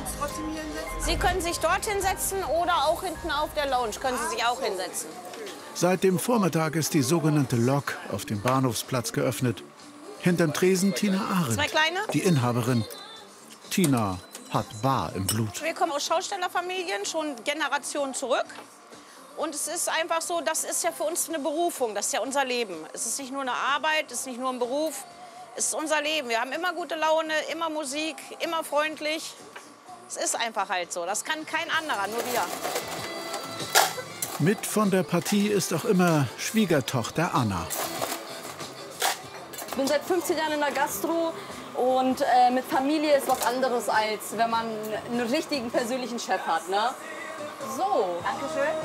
uns trotzdem hier hinsetzen? Sie können sich dort hinsetzen oder auch hinten auf der Lounge können Sie sich auch hinsetzen. Seit dem Vormittag ist die sogenannte Lok auf dem Bahnhofsplatz geöffnet. Hinterm Tresen Tina Arendt, Zwei kleine? die Inhaberin. Tina hat Bar im Blut. Wir kommen aus Schaustellerfamilien, schon Generationen zurück. Und es ist einfach so, das ist ja für uns eine Berufung, das ist ja unser Leben. Es ist nicht nur eine Arbeit, es ist nicht nur ein Beruf, es ist unser Leben. Wir haben immer gute Laune, immer Musik, immer freundlich. Es ist einfach halt so, das kann kein anderer, nur wir. Mit von der Partie ist auch immer Schwiegertochter Anna. Ich bin seit 15 Jahren in der Gastro und mit Familie ist was anderes, als wenn man einen richtigen persönlichen Chef hat. Ne? So. Dankeschön.